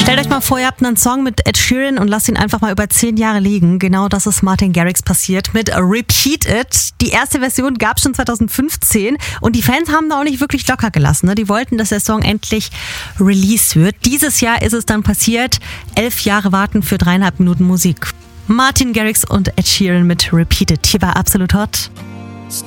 Stellt euch mal vor, ihr habt einen Song mit Ed Sheeran und lasst ihn einfach mal über 10 Jahre liegen. Genau das ist Martin Garrix passiert mit Repeat It. Die erste Version gab es schon 2015 und die Fans haben da auch nicht wirklich locker gelassen. Ne? Die wollten, dass der Song endlich released wird. Dieses Jahr ist es dann passiert. 11 Jahre warten für 3,5 Minuten Musik. Martin Garrix und Ed Sheeran mit Repeat It. Hier war Absolut Hot.